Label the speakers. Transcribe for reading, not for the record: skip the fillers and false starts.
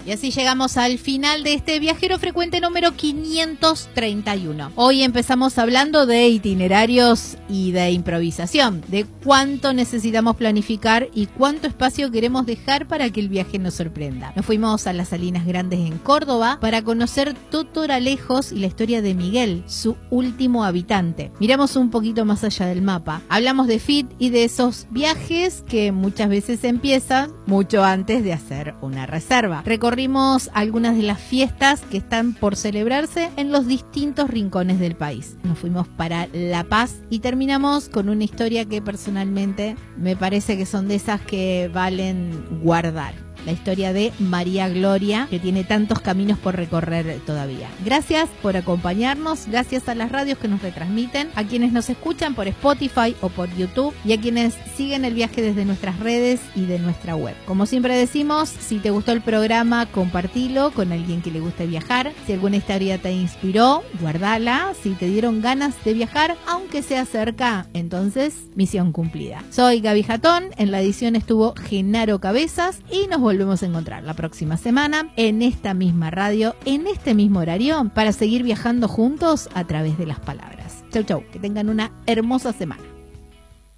Speaker 1: Y así llegamos al final de este Viajero Frecuente número 531. Hoy empezamos hablando de itinerarios y de improvisación, de cuánto necesitamos planificar y cuánto espacio queremos dejar para que el viaje nos sorprenda. Nos fuimos a las Salinas Grandes en Córdoba para conocer Totoralejos y la historia de Miguel, su último habitante. Miramos un poquito más allá del mapa. Hablamos de FIT y de esos viajes que muchas veces empiezan mucho antes de hacer una reserva. Recorrimos algunas de las fiestas que están por celebrarse en los distintos rincones del país. Nos fuimos para La Paz y terminamos con una historia que personalmente me parece que son de esas que valen guardar. La historia de María Gloria, que tiene tantos caminos por recorrer todavía. Gracias por acompañarnos, gracias a las radios que nos retransmiten, a quienes nos escuchan por Spotify o por YouTube y a quienes siguen el viaje desde nuestras redes y de nuestra web. Como siempre decimos, si te gustó el programa, compartilo con alguien que le guste viajar. Si alguna historia te inspiró, guardala. Si te dieron ganas de viajar, aunque sea cerca, entonces misión cumplida. Soy Gaby Jatón, en la edición estuvo Genaro Cabezas y nos volvemos a encontrar la próxima semana en esta misma radio, en este mismo horario, para seguir viajando juntos a través de las palabras. Chau, chau, que tengan una hermosa semana.